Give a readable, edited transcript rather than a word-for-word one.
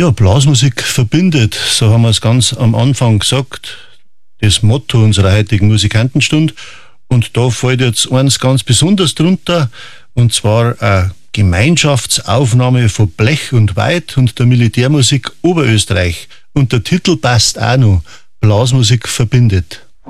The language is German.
Ja, Blasmusik verbindet, so haben wir es ganz am Anfang gesagt, das Motto unserer heutigen Musikantenstunde. Und da fällt jetzt eins ganz besonders drunter, und zwar eine Gemeinschaftsaufnahme von Blech und Weid und der Militärmusik Oberösterreich. Und der Titel passt auch noch, Blasmusik verbindet.